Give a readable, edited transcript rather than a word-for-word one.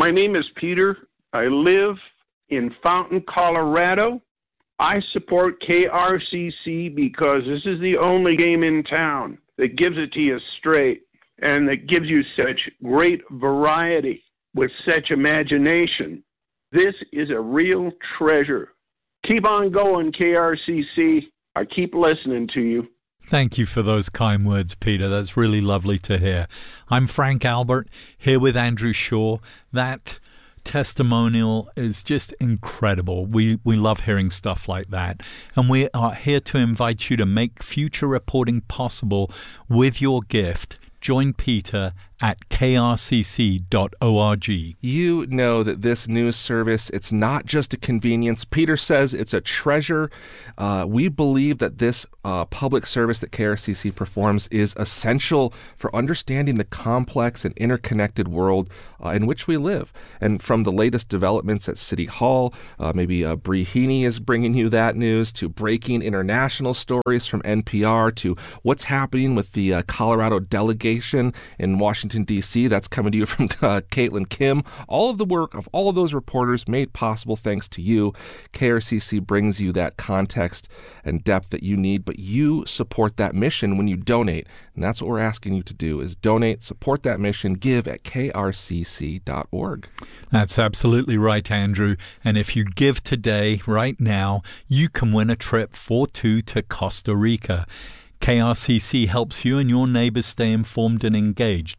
My name is Peter. I live in Fountain, Colorado. I support KRCC because this is the only game in town that gives it to you straight and that gives you such great variety with such imagination. This is a real treasure. Keep on going, KRCC. I keep listening to you. Thank you for those kind words, Peter. That's really lovely to hear. I'm Frank Albert, here with Andrew Shaw. That testimonial is just incredible. We love hearing stuff like that. And we are here to invite you to make future reporting possible with your gift. Join Peter at krcc.org. You know that this news service, it's not just a convenience. Peter says it's a treasure. We believe that this public service that KRCC performs is essential for understanding the complex and interconnected world in which we live. And from the latest developments at City Hall, maybe Bree Heaney is bringing you that news, to breaking international stories from NPR, to what's happening with the Colorado delegation in Washington, D.C. That's coming to you from Caitlin Kim. All of the work of all of those reporters made possible thanks to you. KRCC brings you that context and depth that you need, but you support that mission when you donate. And that's what we're asking you to do, is donate, support that mission, give at krcc.org. That's absolutely right, Andrew. And if you give today, right now, you can win a trip for two to Costa Rica. KRCC helps you and your neighbors stay informed and engaged.